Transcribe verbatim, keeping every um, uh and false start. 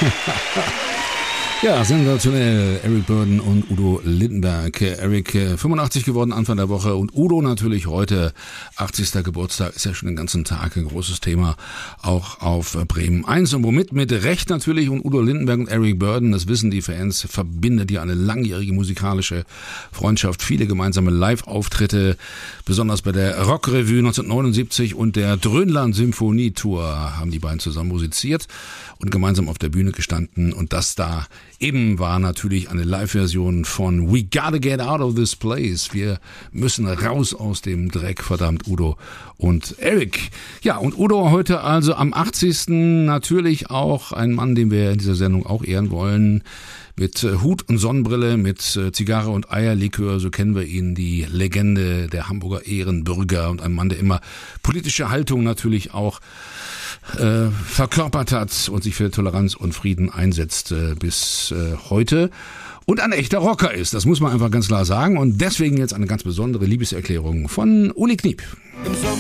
Ja, sensationell. Eric Burdon und Udo Lindenberg. Eric fünfundachtzig geworden Anfang der Woche und Udo natürlich heute achtzigster Geburtstag. Ist ja schon den ganzen Tag ein großes Thema, auch auf Bremen eins. Und womit? Mit Recht natürlich. Und Udo Lindenberg und Eric Burdon, das wissen die Fans, verbindet ja eine langjährige musikalische Freundschaft. Viele gemeinsame Live-Auftritte, besonders bei der Rockrevue neunzehnhundertneunundsiebzig und der Dröhnland-Symphonie-Tour haben die beiden zusammen musiziert und gemeinsam auf der Bühne gestanden. Und das da eben war natürlich eine Live-Version von We Gotta Get Out of This Place. Wir müssen raus aus dem Dreck, verdammt, Udo und Eric. Ja, und Udo heute also am achtzigsten natürlich auch ein Mann, den wir in dieser Sendung auch ehren wollen. Mit Hut und Sonnenbrille, mit Zigarre und Eierlikör, so kennen wir ihn, die Legende der Hamburger Ehrenbürger und ein Mann, der immer politische Haltung natürlich auch äh, verkörpert hat und sich für Toleranz und Frieden einsetzt äh, bis äh, heute. Und ein echter Rocker ist, das muss man einfach ganz klar sagen. Und deswegen jetzt eine ganz besondere Liebeserklärung von Uli Kniep. Im Sommer